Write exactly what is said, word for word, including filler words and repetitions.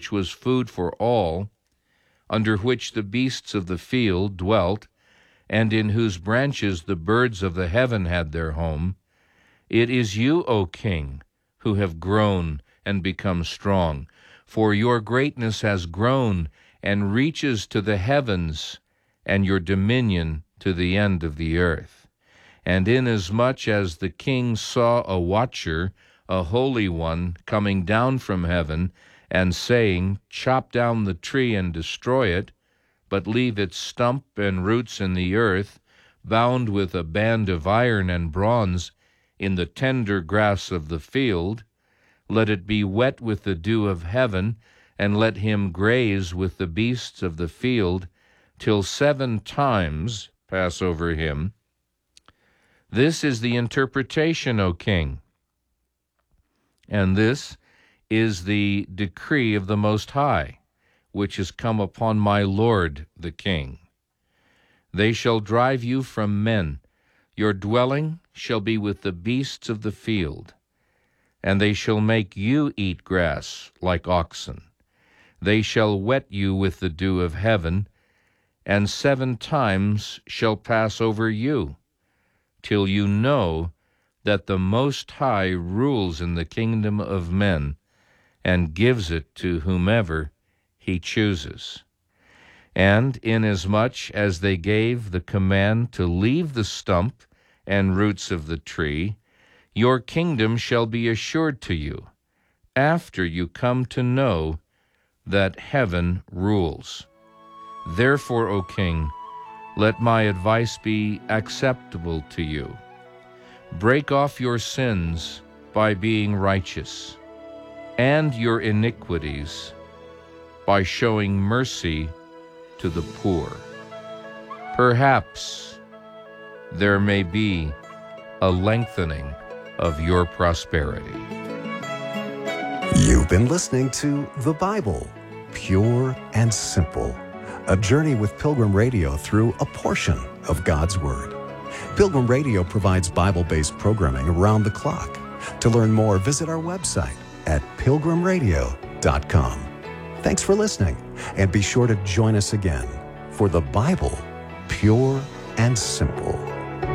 which was food for all, under which the beasts of the field dwelt, and in whose branches the birds of the heaven had their home, it is you, O King, who have grown and become strong, for your greatness has grown and reaches to the heavens, and your dominion to the end of the earth. And inasmuch as the king saw a watcher, a holy one, coming down from heaven, and saying, Chop down the tree and destroy it, but leave its stump and roots in the earth, bound with a band of iron and bronze, in the tender grass of the field, let it be wet with the dew of heaven, and let him graze with the beasts of the field, till seven times pass over him. This is the interpretation, O King, and this is the decree of the Most High, which is come upon my Lord the King. They shall drive you from men, your dwelling shall be with the beasts of the field, and they shall make you eat grass like oxen. They shall wet you with the dew of heaven, and seven times shall pass over you, till you know that the Most High rules in the kingdom of men, and gives it to whomever he chooses. And inasmuch as they gave the command to leave the stump and roots of the tree, your kingdom shall be assured to you, after you come to know that heaven rules. Therefore, O King, let my advice be acceptable to you. Break off your sins by being righteous, and your iniquities by showing mercy to the poor. Perhaps there may be a lengthening of your prosperity. You've been listening to The Bible, Pure and Simple, a journey with Pilgrim Radio through a portion of God's Word. Pilgrim Radio provides Bible-based programming around the clock. To learn more, visit our website at pilgrim radio dot com. Thanks for listening, and be sure to join us again for The Bible, Pure and Simple.